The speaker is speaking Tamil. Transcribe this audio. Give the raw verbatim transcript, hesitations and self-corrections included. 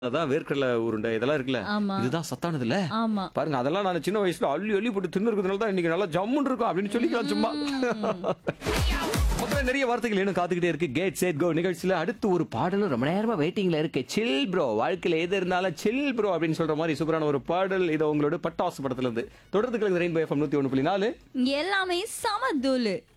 அதான் வேர்க்கடலை உருண்டை இதெல்லாம் இருக்குல்ல, ஆமா. இதுதான் சத்தானது இல்ல. ஆமா. பாருங்க அதெல்லாம் நான் சின்ன வயசுல அள்ளி அள்ளி போட்டு தின்னு இருக்கிறதுனால தான் இன்னைக்கு நல்லா ஜம்முன்னு இருக்கும் அப்படின்னு சொல்லிக்கலாம் சும்மா. மொத்தம் நிறைய வார்த்தைகள் இன்னும் காத்துக்கிட்டே இருக்கு. கேட் சேட் கோ நிகழ்ச்சியில அடுத்து ஒரு பாடலும் ரொம்ப நேரமா வெயிட்டிங்ல இருக்கு. சில் ப்ரோ, வாழ்க்கையில எது இருந்தாலும் சில் ப்ரோ அப்படின்னு சொல்ற மாதிரி சூப்பரான ஒரு பாடல். இதை உங்களோட பட்டாசு படத்துல இருந்து தொடர்ந்து ரெயின்போ எஃப்எம் நூத்தி ஒண்ணு புள்ளி நாலு எல்லாமே சம தூளு.